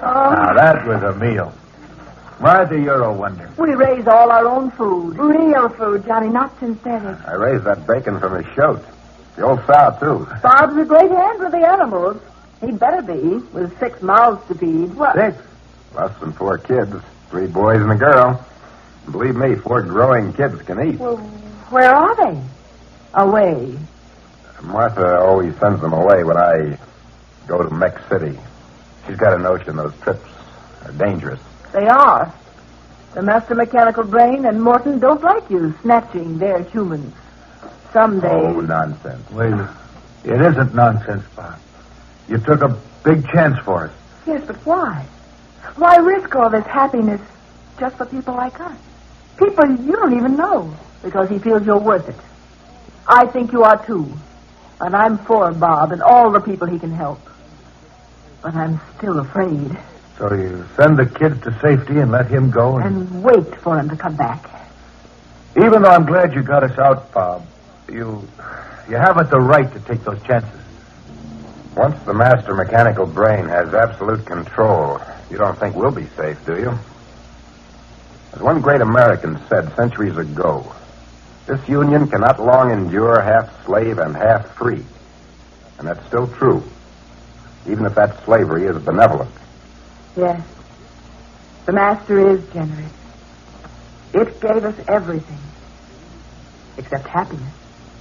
Now, that was a meal. Martha, you're a wonder. We raise all our own food. Real food, Johnny, not synthetic. I raised that bacon from his shoat. The old sow, too. Bob's a great hand with the animals. He'd better be, with 6 mouths to feed. What? 6? Less than 4 kids. 3 boys and a girl. And believe me, 4 growing kids can eat. Well, where are they? Away. Martha always sends them away when I go to Mex City. She's got a notion those trips are dangerous. They are. The Master Mechanical Brain and Morton don't like you snatching their humans. Someday... Oh, nonsense. Wait, it isn't nonsense, Bob. You took a big chance for us. Yes, but why? Why risk all this happiness just for people like us? People you don't even know, because he feels you're worth it. I think you are, too. And I'm for Bob and all the people he can help. But I'm still afraid. So you send the kids to safety and let him go? And wait for him to come back. Even though I'm glad you got us out, Bob, you haven't the right to take those chances. Once the Master Mechanical Brain has absolute control, you don't think we'll be safe, do you? As one great American said centuries ago, this union cannot long endure half slave and half free. And that's still true, even if that slavery is benevolent. Yes. The Master is generous. It gave us everything. Except happiness.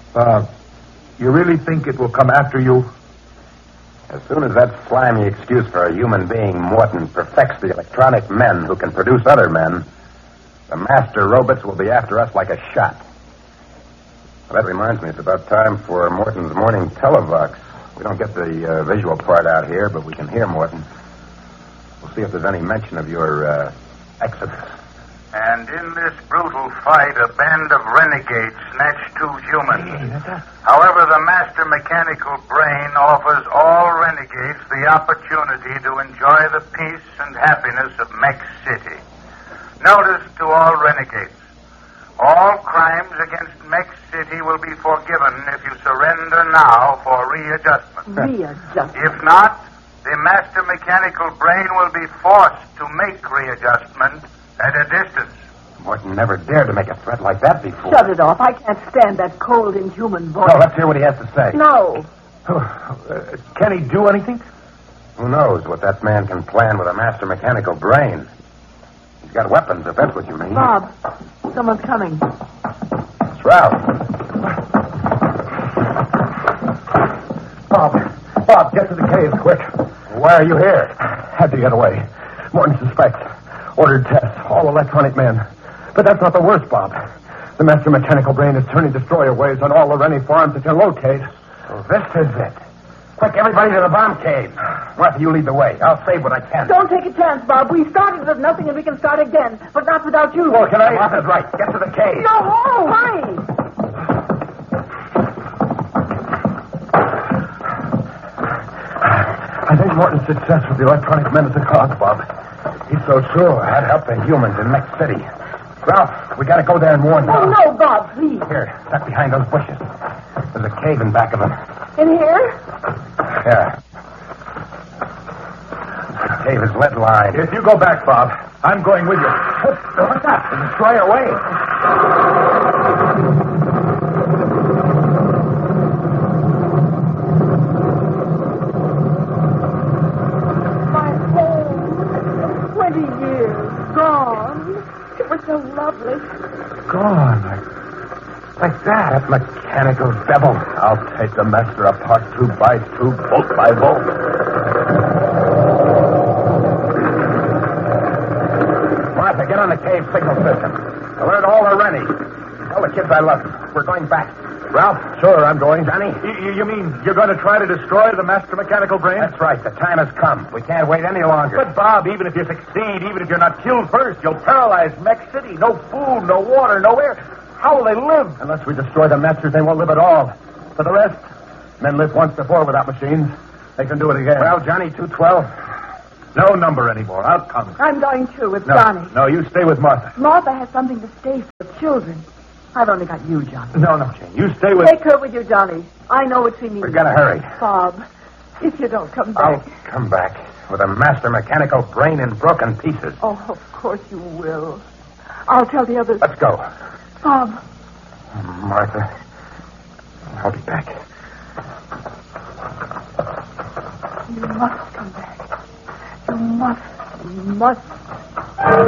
You really think it will come after you? As soon as that slimy excuse for a human being, Morton, perfects the electronic men who can produce other men, the master robots will be after us like a shot. Well, that reminds me, it's about time for Morton's morning televox. We don't get the visual part out here, but we can hear Morton. We'll see if there's any mention of your exodus. And in this brutal fight, a band of renegades snatched 2 humans. However, the Master Mechanical Brain offers all renegades the opportunity to enjoy the peace and happiness of Mex City. Notice to all renegades, all crimes against Mex City will be forgiven if you surrender now for readjustment. Readjustment? If not, the Master Mechanical Brain will be forced to make readjustment at a distance. Morton never dared to make a threat like that before. Shut it off. I can't stand that cold, inhuman voice. No, let's hear what he has to say. No. Can he do anything? Who knows what that man can plan with a Master Mechanical Brain? He's got weapons, if that's what you mean. Bob, someone's coming. It's Ralph. Bob, get to the cave, quick. Why are you here? Had to get away. Morton suspects. Ordered tests, all electronic men. But that's not the worst, Bob. The Master Mechanical Brain is turning destroyer waves on all the Rennie farms it can locate. So this is it. Quick, everybody to the bomb cave. Martha, you lead the way. I'll save what I can. Don't take a chance, Bob. We started with nothing and we can start again, but not without you. Well, can I? Martha's right. Get to the cave. No, hurry. I think Morton's success with the electronic men is the cause, Bob. He's so sure. I'd help the humans in Mex City. Ralph, we gotta go there and warn them. Oh, no, Bob, please. Here, duck behind those bushes. There's a cave in back of them. In here? Yeah. The cave is lead lined. If you go back, Bob, I'm going with you. What's that? The destroyer wave. My home. 20 years. Gone. It was so lovely. Gone. Like that. That mechanical devil. I'll take the Master apart 2 by 2, bolt by bolt. Martha, get on the cave signal system. Alert all the Rennies. Tell the kids I love them. We're going back. Ralph, sure, I'm going. Johnny? You mean you're going to try to destroy the Master Mechanical Brain? That's right. The time has come. We can't wait any longer. But, Bob, even if you succeed, even if you're not killed first, you'll paralyze Mex City. No food, no water, no air. How will they live? Unless we destroy the Masters, they won't live at all. For the rest, men lived once before without machines. They can do it again. Well, Johnny, 212. No number anymore. I'll come. I'm going too with No, Johnny. no, you stay with Martha. Martha has something to stay for the children. I've only got you, Johnny. No, Jane. You stay with... Take her with you, Johnny. I know what she needs. We've got to hurry. Bob, if you don't come back. I'll come back. with a master mechanical brain in broken pieces. Oh, of course you will. I'll tell the others. Let's go. Bob. Martha, I'll be back. You must come back. You must.